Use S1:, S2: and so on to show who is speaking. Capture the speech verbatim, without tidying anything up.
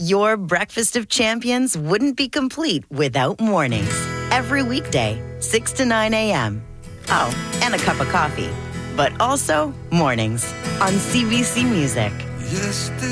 S1: Your breakfast of champions wouldn't be complete without mornings. Every weekday, six to nine a.m. Oh, and a cup of coffee. But also mornings on C B C Music.
S2: Yesterday.